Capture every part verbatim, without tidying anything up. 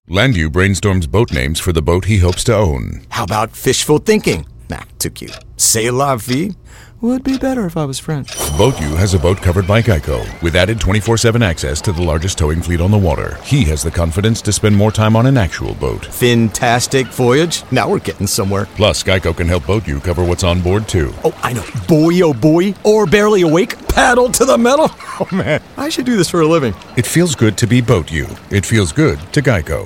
Landu brainstorms boat names for the boat he hopes to own. How about fishful thinking? Nah, too cute. C'est la vie? Would be better if I was French. BoatU has a boat covered by Geico, with added twenty-four seven access to the largest towing fleet on the water. He has the confidence to spend more time on an actual boat. Fantastic voyage. Now we're getting somewhere. Plus, Geico can help BoatU cover what's on board, too. Oh, I know. Boy, oh boy. Or barely awake. Paddle to the metal. Oh, man. I should do this for a living. It feels good to be BoatU. It feels good to Geico.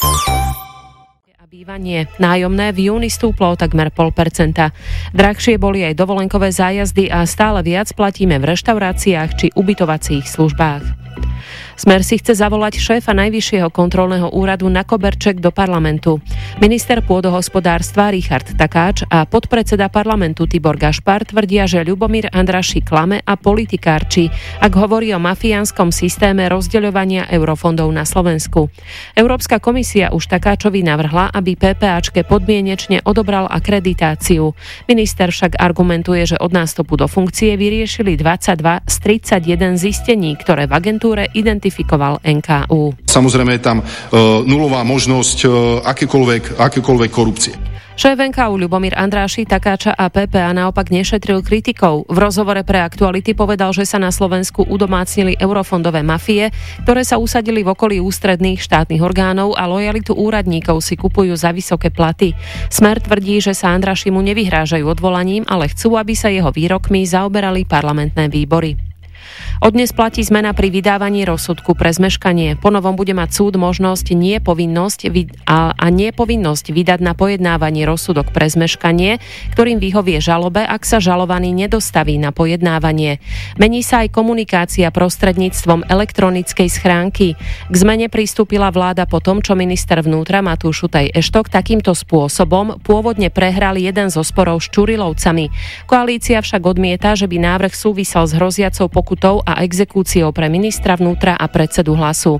Bývanie. Nájomné v júni stúplo o takmer pol percenta. Drahšie boli aj dovolenkové zájazdy a stále viac platíme v reštauráciách či ubytovacích službách. Smer si chce zavolať šéfa Najvyššieho kontrolného úradu na koberček do parlamentu. Minister pôdohospodárstva Richard Takáč a podpredseda parlamentu Tibor Gašpar tvrdia, že Ľubomír Andraši klame a politikárči, ak hovorí o mafiánskom systéme rozdeľovania eurofondov na Slovensku. Európska komisia už Takáčovi navrhla, aby PPAčke podmienečne odobral akreditáciu. Minister však argumentuje, že od nástupu do funkcie vyriešili dvadsaťdva z tridsaťjeden zistení, ktoré v agentúre identifikoval en ká ú. Samozrejme je tam e, nulová možnosť e, akékoľvek, akékoľvek korupcie. Šéf en ká ú Ľubomír Andráši Takáča a pé pé á naopak nešetril kritikou. V rozhovore pre Aktuality povedal, že sa na Slovensku udomácnili eurofondové mafie, ktoré sa usadili v okolí ústredných štátnych orgánov a lojalitu úradníkov si kupujú za vysoké platy. Smer tvrdí, že sa Andrášimu nevyhrážajú odvolaním, ale chcú, aby sa jeho výrokmi zaoberali parlamentné výbory. Od dnes platí zmena pri vydávaní rozsudku pre zmeškanie. Ponovom bude mať súd možnosť nie povinnosť a, a nie povinnosť vydať na pojednávanie rozsudok pre zmeškanie, ktorým vyhovie žalobe, ak sa žalovaný nedostaví na pojednávanie. Mení sa aj komunikácia prostredníctvom elektronickej schránky. K zmene pristúpila vláda po tom, čo minister vnútra Matúš Šutaj Eštok takýmto spôsobom pôvodne prehral jeden zo sporov s Čurilovcami. Koalícia však odmieta, že by návrh súvisel s hroziacou pokutou a exekúciou pre ministra vnútra a predsedu Hlasu.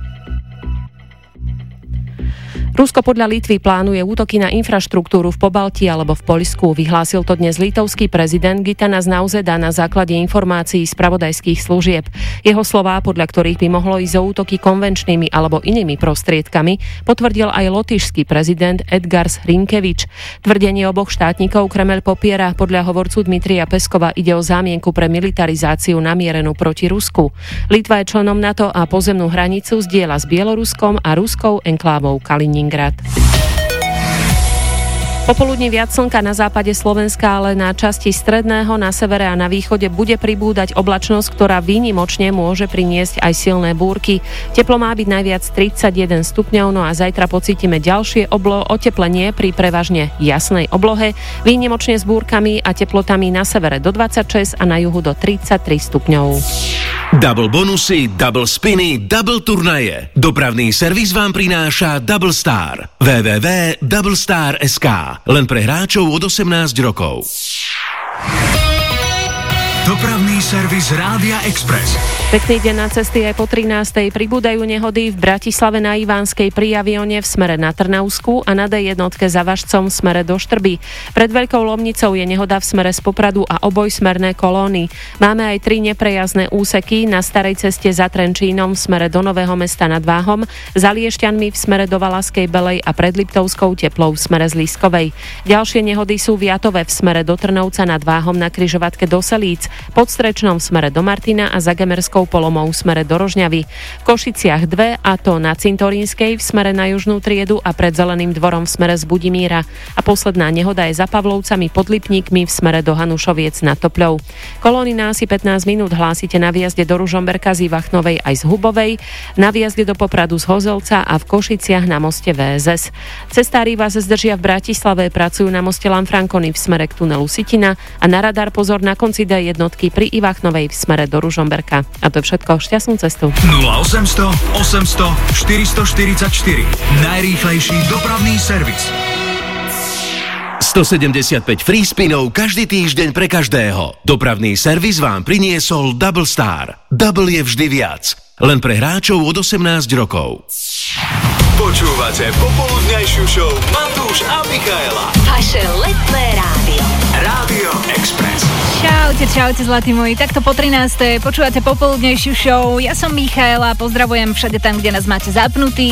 Rusko podľa Litvy plánuje útoky na infraštruktúru v Pobaltí alebo v Poľsku. Vyhlásil to dnes litovský prezident Gitanas Nausėda na základe informácií spravodajských služieb. Jeho slová, podľa ktorých by mohlo ísť o útoky konvenčnými alebo inými prostriedkami, potvrdil aj lotyšský prezident Edgars Rinkevič. Tvrdenie oboch štátnikov Kremeľ popiera. Podľa hovorcu Dmitrija Peskova ide o zámienku pre militarizáciu namierenú proti Rusku. Litva je členom NATO a pozemnú hranicu zdieľa s Bieloruskom a ruskou enklávou Kaliningrad. Popoludní viac slnka na západe Slovenska, ale na časti stredného, na severe a na východe bude pribúdať oblačnosť, ktorá výnimočne môže priniesť aj silné búrky. Teplo má byť najviac tridsaťjeden stupňov, no a zajtra pocítime ďalšie oblo- oteplenie pri prevažne jasnej oblohe, výnimočne s búrkami a teplotami na severe do dvadsaťšesť a na juhu do tridsaťtri stupňov. Double bonusy, double spiny, double turnaje. Dopravný servis vám prináša Double Star. w w w bodka double star bodka es ká. Len pre hráčov od osemnásť rokov. Dopravný servis Rádia Express. Pekný deň na cesty aj po trinástej. Pribúdajú nehody v Bratislave na Ivánskej pri Avione v smere na Trnavskú a na dé jednotke za Važcom v smere do Štrby. Pred Veľkou Lomnicou je nehoda v smere z Popradu a obojsmerné kolóny. Máme aj tri neprejazdné úseky na starej ceste za Trenčínom v smere do Nového Mesta nad Váhom, za Liešťanmi v smere do Valaskej Belej a pred Liptovskou Teplou v smere z Lískovej. Ďalšie nehody sú v Jatove v smere do Trnovca nad Váhom na križovatke do Selíc, pod Strečnom v smere do Martina a za Gemerskou Polomou v smere do Rožňavy. V Košiciach dve, a to na Cintorínskej v smere na Južnú Triedu a pred Zeleným dvorom v smere z Budimíra. A posledná nehoda je za Pavlovcami pod Lipníkmi v smere do Hanušoviec nad Topľou. Kolóny na asi pätnásť minút hlásite na výjazde do Ružomberka z Ivachnovej aj z Hubovej, na výjazde do Popradu z Hozelca a v Košiciach na moste vé es es. Cestári vás zdržia v Bratislave, pracujú na moste Lanfranconi v smere k tunelu Sitina a na radar pozor na konci dé jednotky pri Ivachnovej v smere do Ružomberka. A to je všetko. Šťastnú cestu. nula osemsto osemsto štyristoštyridsaťštyri. Najrýchlejší dopravný servis. stosedemdesiatpäť free spinov každý týždeň pre každého. Dopravný servis vám priniesol Double Star. Double je vždy viac. Len pre hráčov od osemnásť rokov. Počúvate popoludňajšiu show Matúš a Michaela. Vaše letné rádio. Rádio Express. Čaute, čaute, zlatí moji. Takto po trinástej počúvate popoludnejšiu show. Ja som Michaela, pozdravujem všade tam, kde nás máte zapnutí.